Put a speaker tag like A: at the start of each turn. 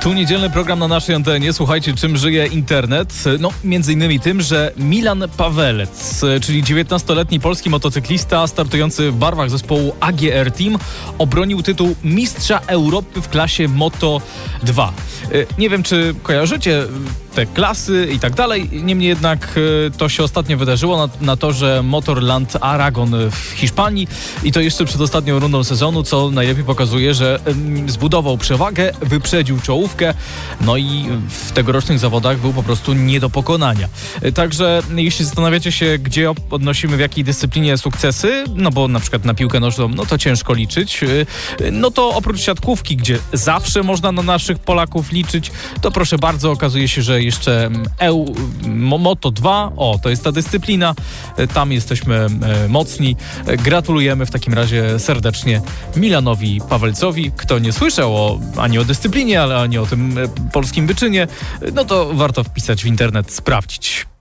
A: Tu niedzielny program na naszej antenie. Słuchajcie, czym żyje internet? No, między innymi tym, że Milan Pawelec, czyli 19-letni polski motocyklista startujący w barwach zespołu AGR Team, obronił tytuł Mistrza Europy w klasie Moto 2. Nie wiem, czy kojarzycie te klasy i tak dalej. Niemniej jednak to się ostatnio wydarzyło na torze Motorland Aragon w Hiszpanii i to jeszcze przed ostatnią rundą sezonu, co najlepiej pokazuje, że zbudował przewagę, wyprzedził czołówkę, no i w tegorocznych zawodach był po prostu nie do pokonania. Także jeśli zastanawiacie się, gdzie odnosimy w jakiej dyscyplinie sukcesy, no bo na przykład na piłkę nożną, no to ciężko liczyć, no to oprócz siatkówki, gdzie zawsze można na naszych Polaków liczyć, to proszę bardzo, okazuje się, że jeszcze Moto 2, to jest ta dyscyplina, tam jesteśmy mocni. Gratulujemy w takim razie serdecznie Milanowi Pawelcowi. Kto nie słyszał ani o dyscyplinie, ani o tym polskim wyczynie, no to warto wpisać w internet, sprawdzić.